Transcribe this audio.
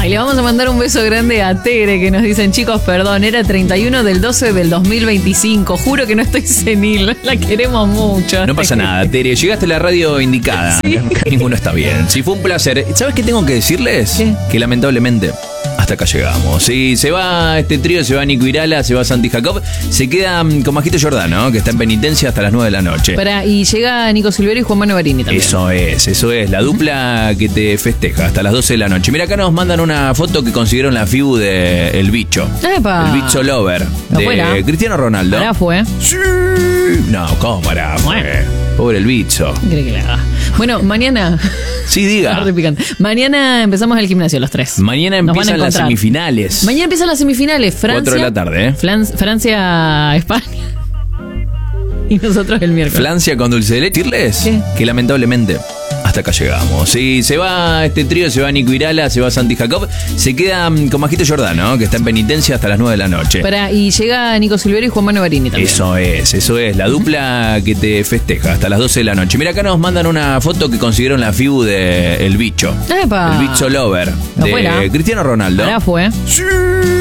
le vamos a mandar un beso grande a Tere, que nos dicen, chicos, perdón, era 31 del 12 del 2025. Juro que no estoy senil, la queremos mucho. No pasa nada, Tere, llegaste a la radio indicada. Sí. Ninguno está bien. Sí, fue un placer. ¿Sabes qué tengo que decirles? ¿Qué? Que lamentablemente hasta acá llegamos. Sí, se va este trío, se va Nico Irala, se va Santi Jacob. Se queda con Majito Giordano, que está en penitencia hasta las 9 de la noche. Y llega Nico Silvero y Juan Manuel Barini también. Eso es, la dupla que te festeja hasta las 12 de la noche. Mira, acá nos mandan una foto que consiguieron la FIBU de El Bicho. ¡Epa! El Bicho Lover, de Afuera. Cristiano Ronaldo. Ahora fue. Sí. No, ¿cómo para? Pobre el bicho. ¿Qué cree que le haga? Bueno, mañana. Sí, diga. Re picante. Mañana empezamos el gimnasio, los tres. Mañana Nos van a empiezan las encontrar. semifinales. Mañana empiezan las semifinales. Francia. 4 de la tarde, ¿eh? Francia, España. Y nosotros el miércoles. Francia con dulce de leche. ¿Decirles? ¿Qué? Que lamentablemente hasta acá llegamos. Sí, se va este trío, se va Nico Irala, se va Santi Jacob. Se queda con Majito Giordano, que está en penitencia hasta las 9 de la noche. Y llega Nico Silvero y Juan Manuel Barini también. Eso es, la dupla que te festeja hasta las 12 de la noche. Mira, acá nos mandan una foto que consiguieron la FIBU de El Bicho. ¡Epa! El Bicho Lover, de Afuera. Cristiano Ronaldo. Ahora fue. Sí.